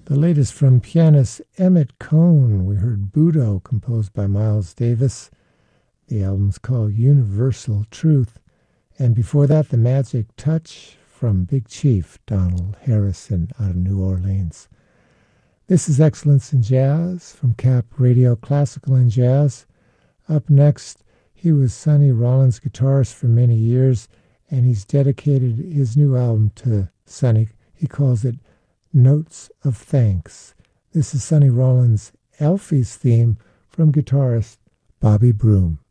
The latest from pianist Emmett Cohn. We heard Budo, composed by Miles Davis. The album's called Universal Truth. And before that, The Magic Touch from Big Chief, Donald Harrison, out of New Orleans. This is Excellence in Jazz from Cap Radio Classical and Jazz. Up next, he was Sonny Rollins' guitarist for many years, and he's dedicated his new album to Sonny. He calls it Notes of Thanks. This is Sonny Rollins' Alfie's theme from guitarist Bobby Broom.